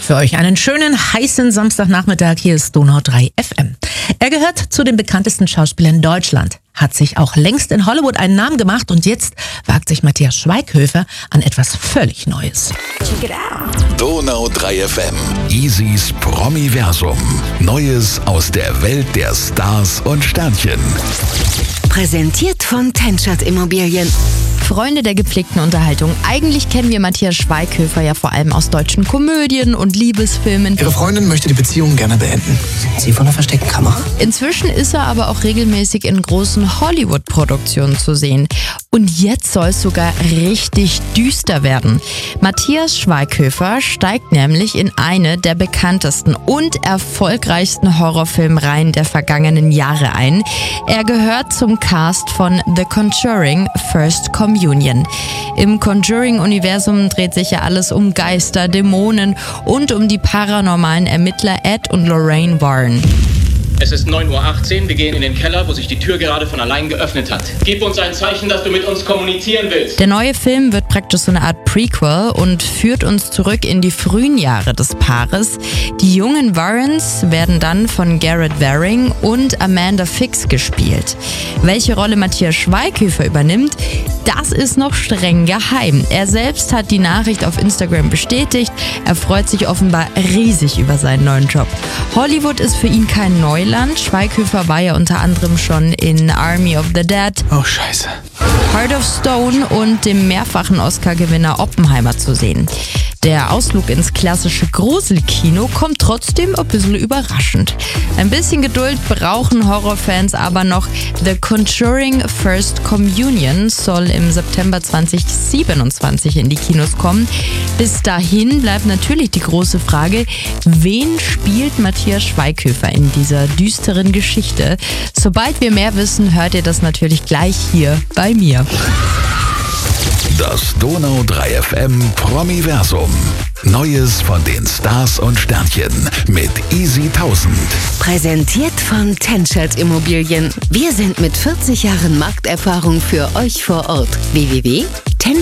Für euch einen schönen, heißen Samstagnachmittag. Hier ist Donau 3 FM. Er gehört zu den bekanntesten Schauspielern in Deutschland, hat sich auch längst in Hollywood einen Namen gemacht und jetzt wagt sich Matthias Schweighöfer an etwas völlig Neues. Check it out. Donau 3 FM. Isis Promiversum. Neues aus der Welt der Stars und Sternchen. Präsentiert von Tenschert Immobilien. Freunde der gepflegten Unterhaltung. Eigentlich kennen wir Matthias Schweighöfer ja vor allem aus deutschen Komödien und Liebesfilmen. Ihre Freundin möchte die Beziehung gerne beenden. Sind Sie von der versteckten Kamera? Inzwischen ist er aber auch regelmäßig in großen Hollywood-Produktionen zu sehen. Und jetzt soll es sogar richtig düster werden. Matthias Schweighöfer steigt nämlich in eine der bekanntesten und erfolgreichsten Horrorfilmreihen der vergangenen Jahre ein. Er gehört zum Cast von The Conjuring First Communion. Im Conjuring-Universum dreht sich ja alles um Geister, Dämonen und um die paranormalen Ermittler Ed und Lorraine Warren. Es ist 9:18 Uhr, wir gehen in den Keller, wo sich die Tür gerade von allein geöffnet hat. Gib uns ein Zeichen, dass du mit uns kommunizieren willst. Der neue Film wird praktisch so eine Art Prequel und führt uns zurück in die frühen Jahre des Paares. Die jungen Warrens werden dann von Garrett Waring und Amanda Fix gespielt. Welche Rolle Matthias Schweighöfer übernimmt, das ist noch streng geheim. Er selbst hat die Nachricht auf Instagram bestätigt. Er freut sich offenbar riesig über seinen neuen Job. Hollywood ist für ihn kein Neuland. Schweighöfer war ja unter anderem schon in Army of the Dead, Oh, scheiße. Heart of Stone und dem mehrfachen Oscar-Gewinner Oppenheimer zu sehen. Der Ausflug ins klassische Gruselkino kommt trotzdem ein bisschen überraschend. Ein bisschen Geduld brauchen Horrorfans aber noch. The Conjuring First Communion soll im September 2027 in die Kinos kommen. Bis dahin bleibt natürlich die große Frage, wen spielt Matthias Schweighöfer in dieser düsteren Geschichte? Sobald wir mehr wissen, hört ihr das natürlich gleich hier bei mir. Das Donau 3 FM Promiversum. Neues von den Stars und Sternchen mit Easy 1000. Präsentiert von Tenschert Immobilien. Wir sind mit 40 Jahren Markterfahrung für euch vor Ort. www.tenschert-immobilien.de